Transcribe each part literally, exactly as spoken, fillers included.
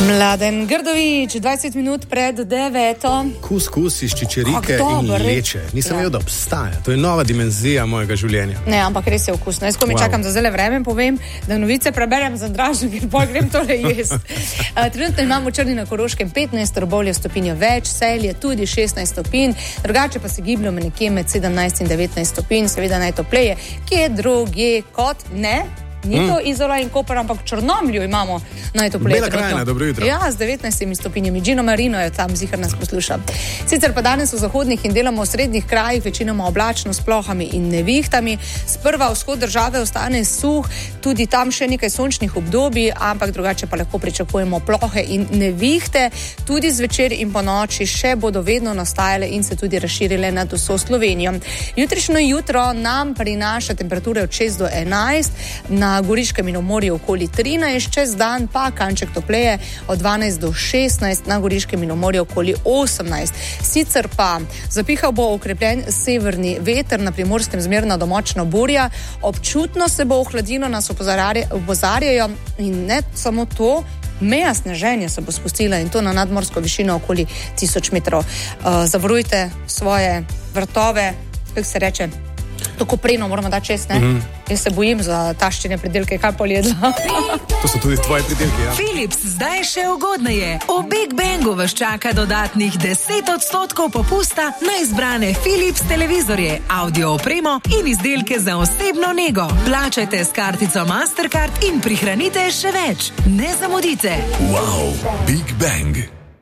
Mladen Grdović, dvajset minut pred deveto. Kus, kus iz čičerike in leče. Nisem vedel, ja. da obstaja. To je nova dimenzija mojega življenja. Ne, ampak res je okusno. Jaz, ko mi wow. čakam za zelo vreme, povem, da novice preberem za dražno, ker pol grem tole jesti. uh, trenutno imamo v Črni na Koroškem petnajst, Trbovlje stopinjo več, Celje tudi šestnajst stopinj, drugače pa se gibljamo nekje med sedemnajst in devetnajst stopinj, seveda najtopleje, kje drugje kot ne. Ni to mm. Izola in Koper, ampak v Črnomlju imamo najtopleje. Bela krajina, dobro jutro. Ja, z devetnajstimi stopinjami. Gino Marino je tam, zihar nas posluša. Sicer pa danes v zahodnih in deloma v srednjih krajih večinoma oblačno s plohami in nevihtami. Sprva vzhod države ostane suh, tudi tam še nekaj sončnih obdobij, ampak drugače pa lahko pričakujemo plohe in nevihte. Tudi zvečer in po noči še bodo vedno nastajale in se tudi razširile nad vso Slovenijo. Jutrišnjo jutro nam prinaša temperature od šest do enajst, na Na Goriškem in Omorju okoli trinajst, čez dan pa kanček topleje od dvanajst do šestnajst, na Goriškem in Omorju okoli osemnajst. Sicer pa zapihal bo okrepljen severni veter, na Primorskem zmerna do močna burja, občutno se bo ohladilo, nas opozarjajo in ne samo to, meja sneženja se bo spustila in to na nadmorsko višino okoli tisoč metrov. Uh, zavarujte svoje vrtove, kako se reče, to kopreno moramo dati čez, ne? Mm-hmm. Jaz se bojim za taščine pridelke, kaj poljedla. To so tudi tvoje pridelke, ja? Philips, zdaj še ugodneje. V Big Bangu vas čaka dodatnih deset odstotkov popusta na izbrane Philips televizorje, audio opremo in izdelke za osebno nego. Plačajte s kartico Mastercard in prihranite še več. Ne zamudite. Wow, Big Bang.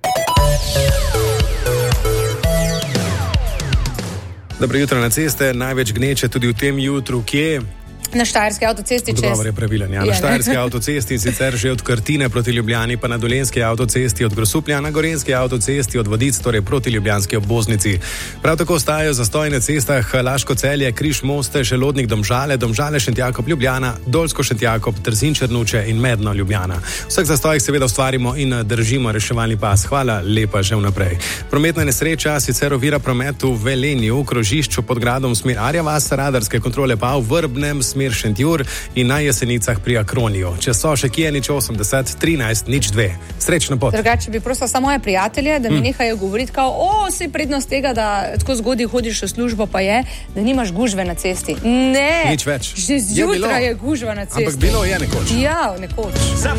Dobro jutro na ceste, največ gneče tudi v tem jutru, kje? Na Štajerski avtocesti čez... Odgovor je pravilen, ja. Na Štajerski avtocesti in sicer že od Krtine proti Ljubljani, pa na Dolenjski avtocesti od Grosuplja, na Gorenjski avtocesti od Vodic, torej proti Ljubljanski obvoznici. Prav tako ostajajo zastoji na cestah Laško Celje, Križ Moste, Želodnik Domžale, Domžale Šentjakob Ljubljana, Dolsko Šentjakob, Trzin Črnuče in Medno Ljubljana. V vseh zastojih seveda ustvarimo in držimo reševalni pas. Hvala lepa že vnaprej. Prometna nesreča sicer ovira promet v Velenju, v krožišču pod gradom smer Arja vas, radarske kontrole pa v Vrbnem smer Šentjur in na Jesenicah pri Akroniju. Če so še kje, nič osemdeset, trinajst, nič dve. Srečno pot. Drugače bi prosila samo moje prijatelje, da mi mm. nehajo govoriti kao, o, si prednost tega, da tako zgodaj hodiš v službo, pa je, da nimaš gužve na cesti. Ne. Nič več. Že zjutraj je, je gužva na cesti. Ampak bilo je nekoč. Ja, nekoč.